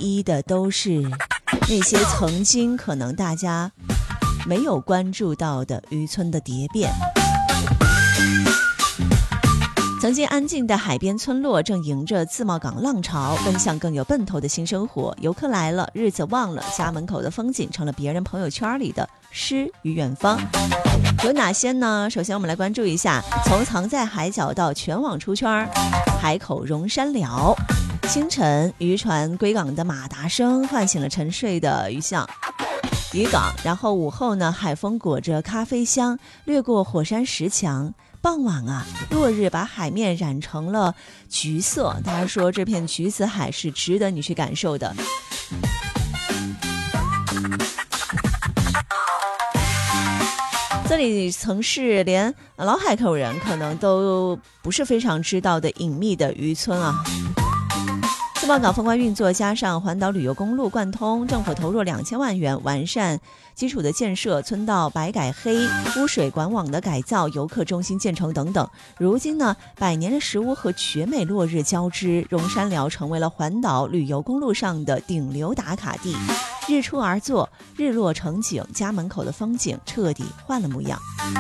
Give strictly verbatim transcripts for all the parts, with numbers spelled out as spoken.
一的都是那些曾经可能大家没有关注到的渔村的蝶变。曾经安静的海边村落正迎着自贸港浪潮奔向更有奔头的新生活，游客来了，日子忘了，家门口的风景成了别人朋友圈里的诗与远方。有哪些呢？首先我们来关注一下，从藏在海角到全网出圈，海口荣山寮。清晨渔船归港的马达声唤醒了沉睡的渔巷渔港，然后午后呢，海风裹着咖啡香掠过火山石墙，傍晚啊，落日把海面染成了橘色。大家说这片橘子海是值得你去感受的。这里曾是连老海口人可能都不是非常知道的隐秘的渔村啊。自贸港风光运作，加上环岛旅游公路贯通，政府投入两千万元完善基础的建设，村道白改黑，污水管网的改造，游客中心建成等等。如今呢，百年的石屋和绝美落日交织，荣山寮成为了环岛旅游公路上的顶流打卡地。日出而作，日落成景，家门口的风景彻底换了模样。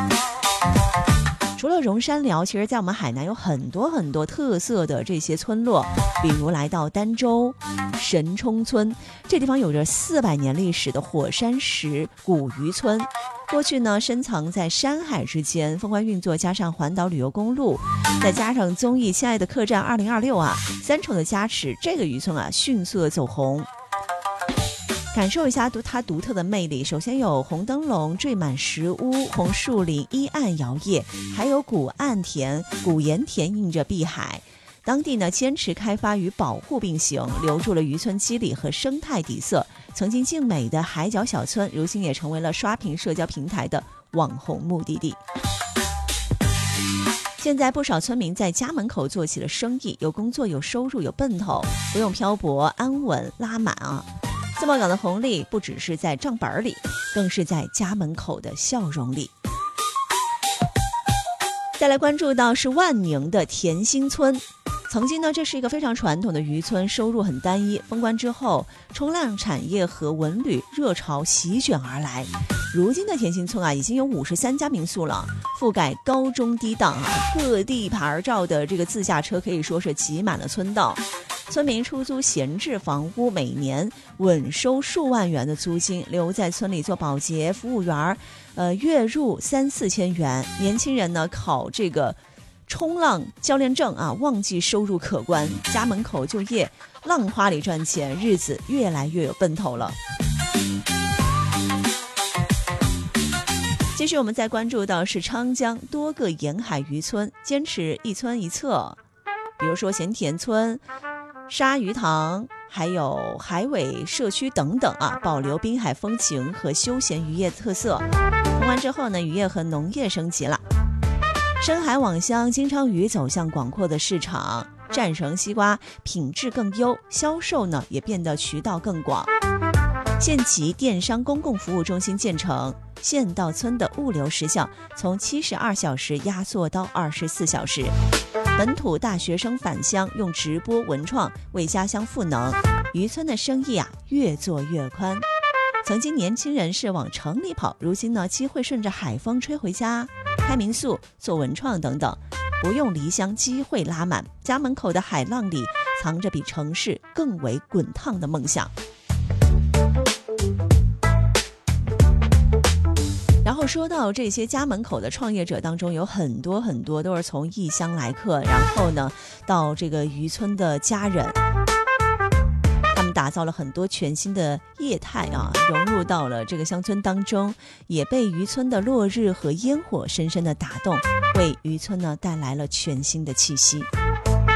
除了荣山寮，其实在我们海南有很多很多特色的这些村落，比如来到儋州神冲村，这地方有着四百年历史的火山石古渔村。过去呢，深藏在山海之间，风光运作，加上环岛旅游公路，再加上综艺《亲爱的客栈二零二六》啊，三重的加持，这个渔村啊迅速的走红。感受一下它独特的魅力，首先有红灯笼缀满石屋，红树林依岸摇曳，还有古岸田、古盐田映着碧海。当地呢坚持开发与保护并行，留住了渔村肌理和生态底色。曾经静美的海角小村，如今也成为了刷屏社交平台的网红目的地。现在不少村民在家门口做起了生意，有工作，有收入，有奔头，不用漂泊，安稳拉满啊。自贸港的红利不只是在账本里，更是在家门口的笑容里。再来关注到是万宁的田心村，曾经呢，这是一个非常传统的渔村，收入很单一。封关之后，冲浪产业和文旅热潮席卷而来。如今的田心村啊，已经有五十三家民宿了，覆盖高中低档啊，各地牌照的这个自驾车可以说是挤满了村道。村民出租闲置房屋，每年稳收数万元的租金，留在村里做保洁、服务员，呃，月入三四千元。年轻人呢，考这个冲浪教练证啊，旺季收入可观。家门口就业，浪花里赚钱，日子越来越有奔头了。继续，我们再关注到是昌江多个沿海渔村，坚持一村一策，比如说咸田村、鲨鱼塘，还有海尾社区等等啊，保留滨海风情和休闲渔业特色。封完之后呢，渔业和农业升级了，深海网箱金鲳鱼走向广阔的市场，战绳西瓜品质更优，销售呢也变得渠道更广。县级电商公共服务中心建成，县到村的物流时效从七十二小时压缩到二十四小时。本土大学生返乡，用直播文创为家乡赋能，渔村的生意啊越做越宽。曾经年轻人是往城里跑，如今呢机会顺着海风吹回家，开民宿、做文创等等，不用离乡，机会拉满。家门口的海浪里藏着比城市更为滚烫的梦想。然后说到这些家门口的创业者当中，有很多很多都是从异乡来客，然后呢到这个渔村的家人，他们打造了很多全新的业态啊，融入到了这个乡村当中，也被渔村的落日和烟火深深的打动，为渔村呢带来了全新的气息。